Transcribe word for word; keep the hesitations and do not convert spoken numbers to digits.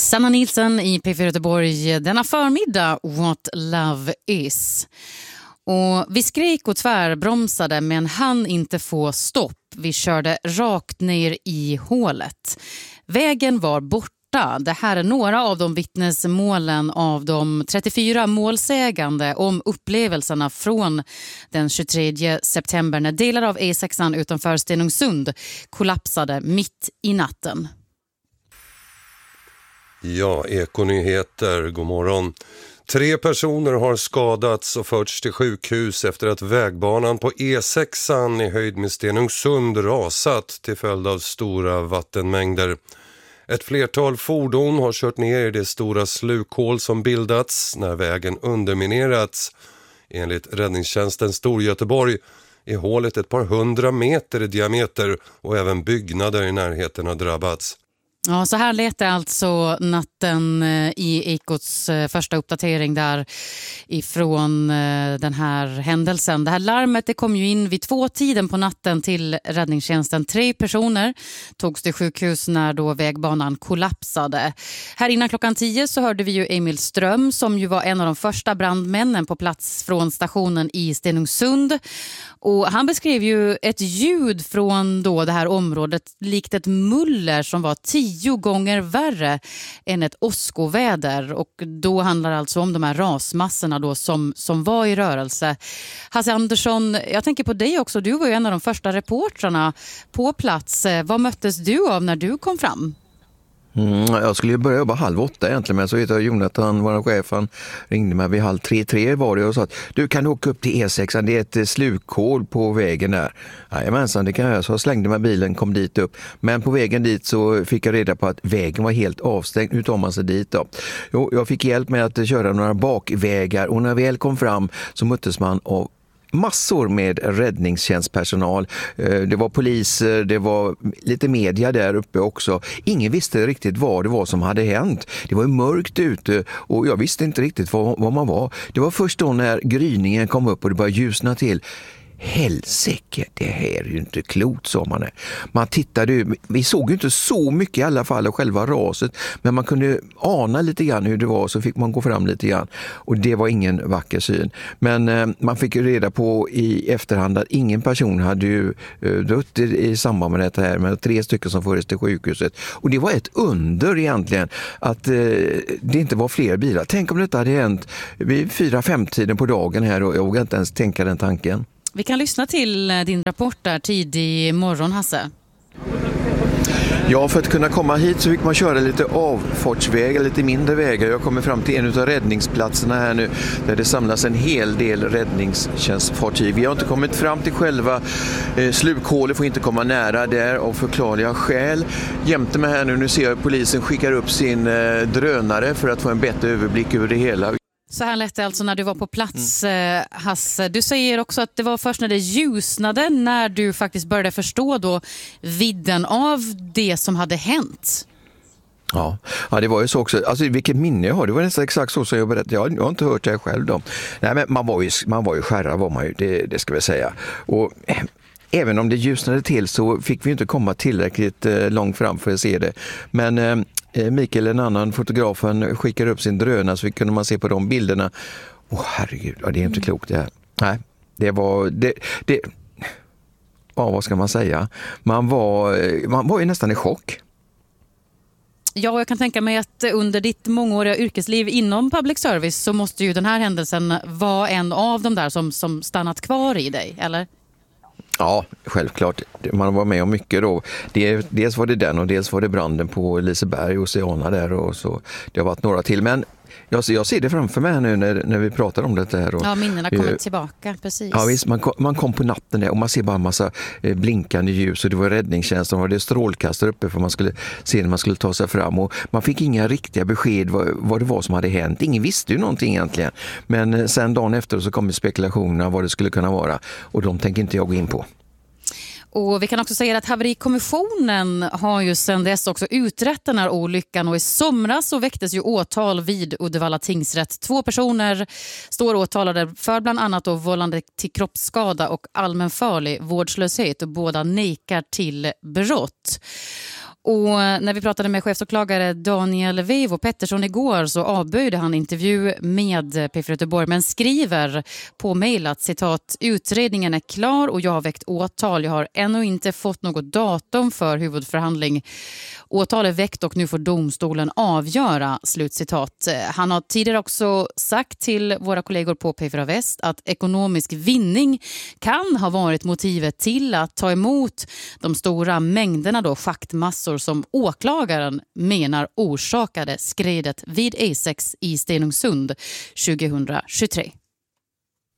Sanna Nilsson i P fyra Göteborg denna förmiddag, What Love Is. Och vi skrek och tvärbromsade men hann inte få stopp. Vi körde rakt ner i hålet. Vägen var borta. Det här är några av de vittnesmålen av de trettiofyra målsägande om upplevelserna från den tjugotredje september när delar av E sexan utanför Stenungsund kollapsade mitt i natten. Ja, Ekonyheter, god morgon. Tre personer har skadats och förts till sjukhus efter att vägbanan på E sexan i höjd med Stenungsund rasat till följd av stora vattenmängder. Ett flertal fordon har kört ner i det stora slukhål som bildats när vägen underminerats. Enligt räddningstjänsten Storgöteborg är hålet ett par hundra meter i diameter och även byggnader i närheten har drabbats. Ja, så här lät det alltså natten i Ekots första uppdatering där ifrån den här händelsen. Det här larmet det kom ju in vid två tiden på natten till räddningstjänsten. Tre personer togs till sjukhus när då vägbanan kollapsade. Här innan klockan tio så hörde vi ju Emil Ström som ju var en av de första brandmännen på plats från stationen i Stenungsund. Och han beskrev ju ett ljud från då det här området likt ett muller som var tio gånger värre än ett åskoväder. Och då handlar det alltså om de här rasmassorna då som, som var i rörelse. Hasse Andersson, jag tänker på dig också. Du var ju en av de första reportrarna på plats. Vad möttes du av när du kom fram? Mm, jag skulle ju börja jobba halv åtta egentligen, men så vet jag Jonathan, vår chef, han ringde mig vid halv tre, tre var det och sa att du kan åka upp till E sexan, det är ett slukhål på vägen där. Jajamensan, det kan jag. Så jag slängde mig bilen, kom dit upp. Men på vägen dit så fick jag reda på att vägen var helt avstängd. Hur tar man sig dit då? Jo, jag fick hjälp med att köra några bakvägar och när jag väl kom fram så möttes man av massor med räddningstjänstpersonal. Det var poliser, det var lite media där uppe också. Ingen visste riktigt vad det var som hade hänt. Det var ju mörkt ute och jag visste inte riktigt vad, vad man var. Det var först då när gryningen kom upp och det började ljusna till. Helsike, det här är ju inte klokt, sa man. Man tittade ju, vi såg ju inte så mycket i alla fall av själva raset, men man kunde ana lite grann hur det var, så fick man gå fram lite grann. Och det var ingen vacker syn. Men eh, man fick ju reda på i efterhand att ingen person hade ju eh, dött i, i samband med det här, med tre stycken som fördes till sjukhuset. Och det var ett under egentligen att eh, det inte var fler bilar. Tänk om detta hade hänt vid fyra fem tiden på dagen här och jag vågar inte ens tänka den tanken. Vi kan lyssna till din rapport där tidig morgon, Hasse. Ja, för att kunna komma hit så fick man köra lite avfartsvägar, lite mindre vägar. Jag kommer fram till en av räddningsplatserna här nu där det samlas en hel del räddningstjänstfartyg. Vi har inte kommit fram till själva eh, slukhålet, får inte komma nära där av förklarliga skäl. Jämte mig här nu, nu ser jag att polisen skickar upp sin eh, drönare för att få en bättre överblick över det hela. Så här lät det alltså när du var på plats, mm. Hasse. Du säger också att det var först när det ljusnade när du faktiskt började förstå då vidden av det som hade hänt. Ja, ja, det var ju så också. Alltså vilket minne jag har, det var nästan exakt så som jag berättade. Jag, jag har inte hört det själv då. Nej, men man var ju, man var ju skärra var man ju, det, det ska vi säga. Och även om det ljusnade till så fick vi inte komma tillräckligt eh, långt fram för att se det. Men eh, Mikael, en annan fotografen, skickade upp sin drönare så kunde man se på de bilderna. Åh herregud, ja, det är inte klokt det här. Nej, det var... Det, det, ja, vad ska man säga? Man var, man var ju nästan i chock. Ja, jag kan tänka mig att under ditt mångåriga yrkesliv inom public service så måste ju den här händelsen vara en av de där som, som stannat kvar i dig, eller? Ja, självklart. Man var med om mycket då. Dels var det den och dels var det branden på Liseberg och Oceana där och så. Det har varit några till, men jag, jag ser det framför mig nu när, när vi pratar om det här. Och, ja, minnena kommer uh, tillbaka, precis. Ja visst, man, man kom på natten där och man ser bara en massa eh, blinkande ljus och det var räddningstjänsten och det var strålkastare uppe för man skulle se när man skulle ta sig fram och man fick inga riktiga besked vad, vad det var som hade hänt. Ingen visste ju någonting egentligen. Men eh, sen dagen efter så kom spekulationerna vad det skulle kunna vara och de tänker inte jag gå in på. Och vi kan också säga att haverikommissionen har ju sedan dess också utrett den här olyckan och i somras så väcktes ju åtal vid Uddevalla tingsrätt. Två personer står åtalade för bland annat då vållande till kroppsskada och allmänfarlig vårdslöshet och båda nekar till brott. Och när vi pratade med chefsåklagare Daniel Vevo Pettersson igår så avböjde han intervju med P fyra Göteborg, men skriver på mejl att citat, utredningen är klar och jag har väckt åtal. Jag har ännu inte fått något datum för huvudförhandling. Åtal är väckt och nu får domstolen avgöra, slutcitat. Han har tidigare också sagt till våra kollegor på P fyra Väst att ekonomisk vinning kan ha varit motivet till att ta emot de stora mängderna då schaktmassor som åklagaren menar orsakade skredet vid E sex i Stenungsund tjugohundratjugotre.